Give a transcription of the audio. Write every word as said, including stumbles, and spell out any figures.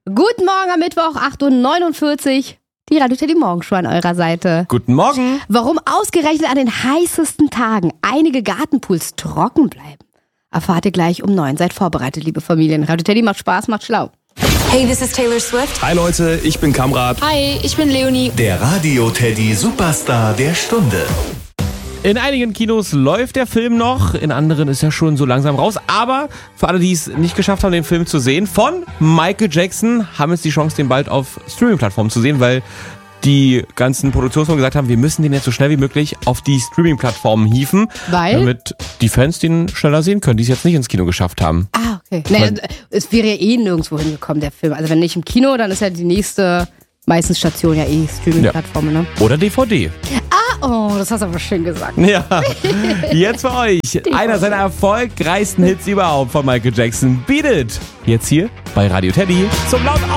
Guten Morgen am Mittwoch, acht Uhr neunundvierzig. Die Radio Teddy Morgenshow an eurer Seite. Guten Morgen. Warum ausgerechnet an den heißesten Tagen einige Gartenpools trocken bleiben, erfahrt ihr gleich um neun. Seid vorbereitet, liebe Familien. Radio Teddy macht Spaß, macht schlau. Hey, this is Taylor Swift. Hi Leute, ich bin Kamrat. Hi, ich bin Leonie. Der Radio Teddy Superstar der Stunde. In einigen Kinos läuft der Film noch, in anderen ist er schon so langsam raus. Aber für alle, die es nicht geschafft haben, den Film zu sehen, von Michael Jackson, haben jetzt die Chance, den bald auf Streaming-Plattformen zu sehen, weil die ganzen Produktionsfirmen gesagt haben, wir müssen den jetzt so schnell wie möglich auf die Streaming-Plattformen hieven, Weil? damit die Fans den schneller sehen können, die es jetzt nicht ins Kino geschafft haben. Ah, okay. Naja, es wäre ja eh nirgendwo hingekommen, der Film. Also wenn nicht im Kino, dann ist ja die nächste meistens Station ja eh Streaming-Plattformen, ne? Oder D V D. Oh, das hast du aber schön gesagt. Ja, jetzt für euch einer seiner erfolgreichsten Hits überhaupt von Michael Jackson. Beat It. Jetzt hier bei Radio Teddy zum laut